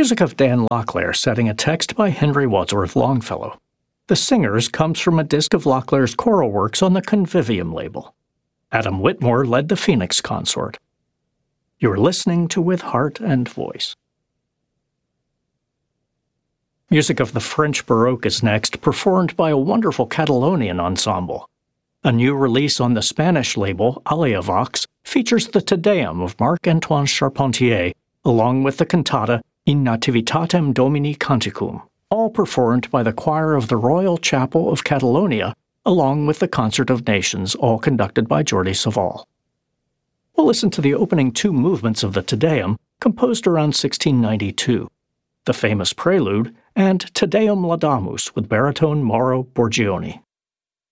Music of Dan Locklear, setting a text by Henry Wadsworth Longfellow. The Singers comes from a disc of Locklear's choral works on the Convivium label. Adam Whitmore led the Phoenix Consort. You're listening to With Heart and Voice. Music of the French Baroque is next, performed by a wonderful Catalonian ensemble. A new release on the Spanish label, Alia Vox, features the Te Deum of Marc-Antoine Charpentier, along with the cantata In Nativitatem Domini Canticum, all performed by the choir of the Royal Chapel of Catalonia, along with the Concert of Nations, all conducted by Jordi Savall. We'll listen to the opening two movements of the Te Deum, composed around 1692, the famous prelude, and Te Deum Laudamus with baritone Mauro Borgioni.